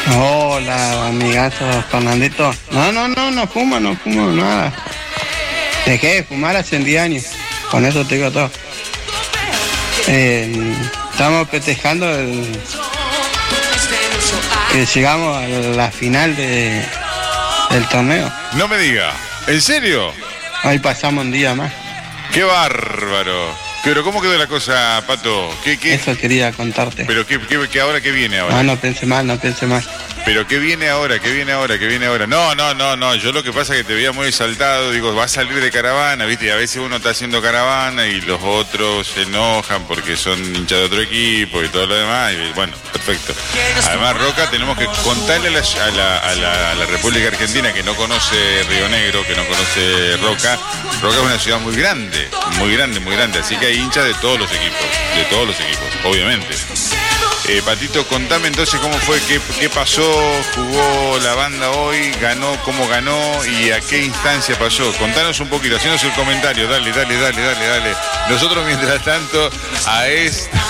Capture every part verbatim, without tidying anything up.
Hola, amigazo Fernandito. No, no, no, no fumo, no fumo nada. Dejé de fumar hace diez años. Con eso te digo todo. Eh, estamos festejando el, que llegamos a la final de, del torneo. No me diga, ¿en serio? Hoy pasamos un día más. ¡Qué bárbaro! Pero ¿cómo quedó la cosa, Pato? ¿Qué, qué? Eso quería contarte. ¿Pero qué, qué, qué ahora qué viene ahora? No, no pense mal, no pense mal. ¿Pero qué viene ahora? ¿Qué viene ahora? ¿Qué viene ahora? No, no, no, no. Yo lo que pasa es que te veía muy exaltado. Digo, va a salir de caravana, ¿viste? Y a veces uno está haciendo caravana y los otros se enojan porque son hinchas de otro equipo y todo lo demás. Y bueno, perfecto. Además, Roca, tenemos que contarle a la, a la, a la, a la República Argentina que no conoce Río Negro, que no conoce Roca. Roca es una ciudad muy grande, muy grande, muy grande. Así que hay hinchas de todos los equipos, de todos los equipos, obviamente. Eh, Patito, contame entonces cómo fue, qué, qué pasó, jugó la banda hoy, ganó, cómo ganó y a qué instancia pasó. Contanos un poquito, haciéndonos el comentario, dale, dale, dale, dale, dale. Nosotros mientras tanto, a esta,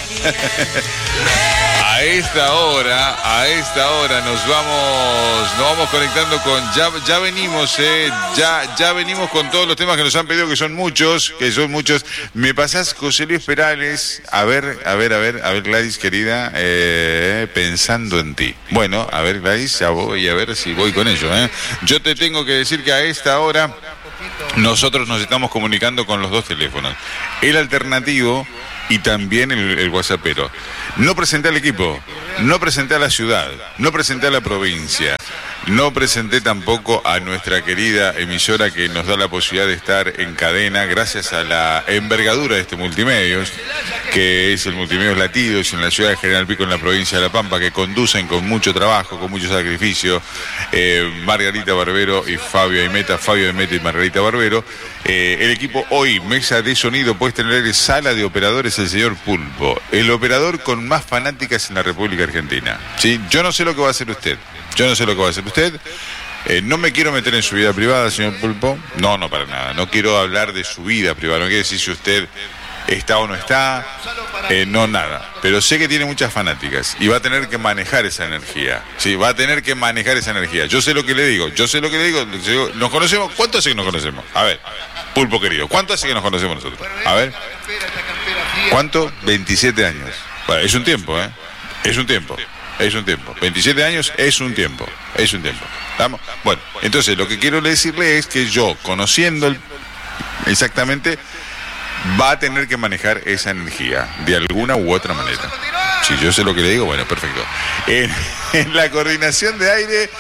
a esta hora, a esta hora nos vamos, nos vamos conectando con, ya, ya venimos, eh, ya, ya venimos con todos los temas que nos han pedido, que son muchos, que son muchos. Me pasás José Luis Perales, a ver, a ver, a ver, a ver, Gladys, querida. Eh, pensando en ti. Bueno, a ver, Gladys, ya voy a ver si voy con ello. ¿eh? Yo te tengo que decir que a esta hora nosotros nos estamos comunicando con los dos teléfonos. El alternativo y también el, el WhatsAppero. No presenté al equipo, no presenté a la ciudad, no presenté a la provincia. No presenté tampoco a nuestra querida emisora que nos da la posibilidad de estar en cadena gracias a la envergadura de este Multimedios, que es el Multimedios Latidos en la ciudad de General Pico, en la provincia de La Pampa, que conducen con mucho trabajo, con mucho sacrificio, eh, Margarita Barbero y Fabio Aimeta, Fabio Aimeta y Margarita Barbero. Eh, el equipo hoy, mesa de sonido, puesta en el sala de operadores, el señor Pulpo, el operador con más fanáticas en la República Argentina. ¿Sí? Yo no sé lo que va a hacer usted. Yo no sé lo que va a hacer usted. Eh, no me quiero meter en su vida privada, señor Pulpo. No, no, para nada. No quiero hablar de su vida privada. No quiero decir si usted está o no está. Eh, no, nada. Pero sé que tiene muchas fanáticas y va a tener que manejar esa energía. Sí, va a tener que manejar esa energía. Yo sé lo que le digo. Yo sé lo que le digo. ¿Nos conocemos? ¿Cuánto hace que nos conocemos? A ver, Pulpo querido. ¿Cuánto hace que nos conocemos nosotros? A ver. ¿Cuánto? veintisiete años. Bueno, es un tiempo, ¿eh? Es un tiempo. Es un tiempo. veintisiete años es un tiempo. Es un tiempo. ¿Estamos? Bueno, entonces lo que quiero decirle es que yo, conociendo el, exactamente, va a tener que manejar esa energía de alguna u otra manera. Si yo sé lo que le digo, bueno, perfecto. En, en la coordinación de aire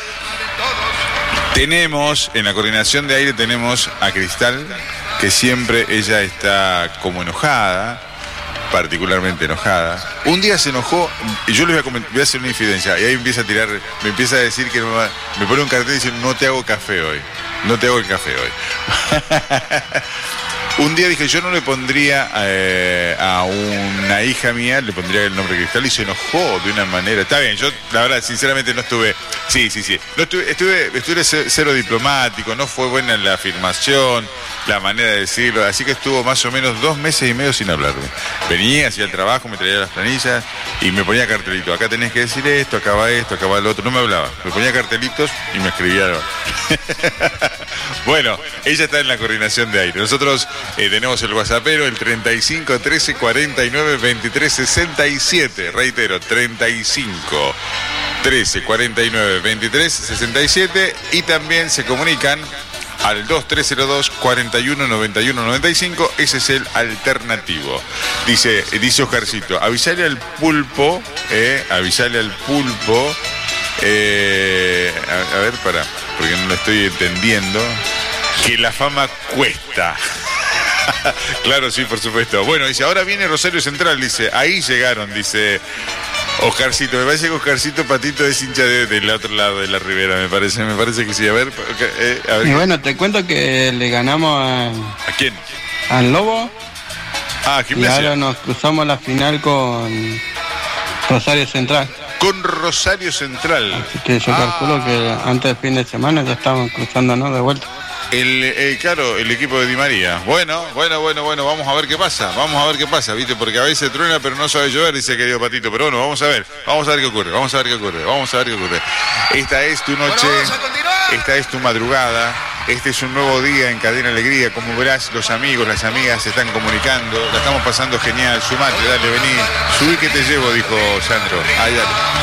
tenemos, en la coordinación de aire tenemos a Cristal, que siempre ella está como enojada, particularmente enojada. Un día se enojó y yo les voy a, voy a hacer una infidencia y ahí empieza a tirar, me empieza a decir que me, va, me pone un cartel y dice: no te hago café hoy, no te hago el café hoy. Un día dije, yo no le pondría eh, a una hija mía, le pondría el nombre Cristal, y se enojó de una manera. Está bien, yo la verdad sinceramente no estuve, sí, sí, sí, no estuve, estuve, estuve cero diplomático, no fue buena la afirmación, la manera de decirlo, así que estuvo más o menos dos meses y medio sin hablarme. Venía, hacía el trabajo, me traía las planillas y me ponía cartelitos, acá tenés que decir esto, acá va esto, acá va lo otro, no me hablaba, me ponía cartelitos y me escribía. Bueno, ella está en la coordinación de aire. Nosotros eh, tenemos el WhatsAppero, el treinta y cinco, trece, cuarenta y nueve, veintitrés, sesenta y siete. Reitero, treinta y cinco, trece, cuarenta y nueve, veintitrés, sesenta y siete. Y también se comunican al dos tres cero dos, cuarenta y uno, noventa y uno, noventa y cinco. Ese es el alternativo. Dice, dice Oscarcito, avisale al Pulpo, eh, avisale al Pulpo. Eh, a, a ver, para, porque no lo estoy entendiendo. Que la fama cuesta. Claro, sí, por supuesto. Bueno, dice, ahora viene Rosario Central, dice, ahí llegaron, dice Oscarcito. Me parece que Oscarcito Patito es hincha de, del otro lado de la ribera, me parece, me parece que sí. A ver, eh, a ver. Y bueno, te cuento que le ganamos a... ¿A quién? Al Lobo. Ah, y ahora nos cruzamos la final con Rosario Central. Con Rosario Central. Así que yo ah. calculo que antes del fin de semana ya estamos cruzándonos de vuelta. El, el, claro, el equipo de Di María. Bueno, bueno, bueno, bueno, vamos a ver qué pasa. Vamos a ver qué pasa, ¿viste? Porque a veces truena, pero no sabe llover, dice querido Patito. Pero bueno, vamos a ver. Vamos a ver qué ocurre. Vamos a ver qué ocurre. Vamos a ver qué ocurre. Esta es tu noche. Esta es tu madrugada. Este es un nuevo día en Cadena Alegría. Como verás, los amigos, las amigas se están comunicando. La estamos pasando genial. Sumate, dale, vení. Subí que te llevo, dijo Sandro. Ahí, dale.